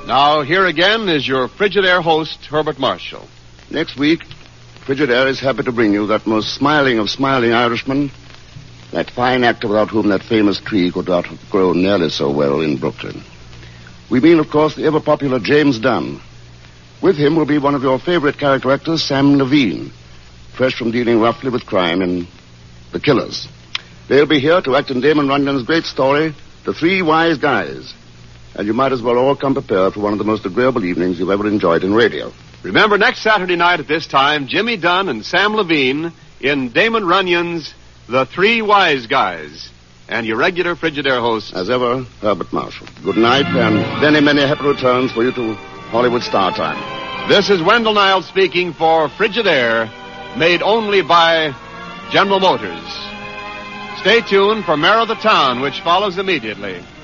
Now, here again is your Frigidaire host, Herbert Marshall. Next week, Frigidaire is happy to bring you that most smiling of smiling Irishmen, that fine actor without whom that famous tree could not have grown nearly so well in Brooklyn. We mean, of course, the ever-popular James Dunn. With him will be one of your favorite character actors, Sam Levine, fresh from dealing roughly with crime in The Killers. They'll be here to act in Damon Runyon's great story, The Three Wise Guys. And you might as well all come prepared for one of the most agreeable evenings you've ever enjoyed in radio. Remember, next Saturday night at this time, Jimmy Dunn and Sam Levine in Damon Runyon's The Three Wise Guys. And your regular Frigidaire host, as ever, Herbert Marshall. Good night, and many, many happy returns for you to Hollywood Star Time. This is Wendell Niles speaking for Frigidaire, made only by General Motors. Stay tuned for Mayor of the Town, which follows immediately.